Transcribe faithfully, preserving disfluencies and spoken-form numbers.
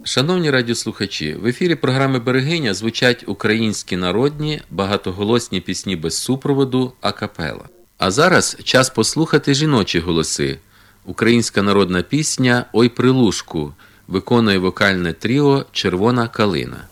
Шановні радіослухачі, в ефірі програми «Берегиня» звучать українські народні, багатоголосні пісні без супроводу акапела. А зараз час послухати жіночі голоси. Українська народна пісня «Ой прилушку» виконує вокальне тріо «Червона калина».